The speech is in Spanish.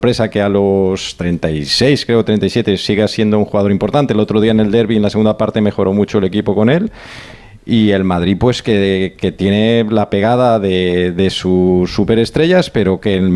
sorpresa que a los 36, creo 37, siga siendo un jugador importante. El otro día en el derbi, en la segunda parte, mejoró mucho el equipo con él. Y el Madrid, pues que tiene la pegada de sus superestrellas, pero que el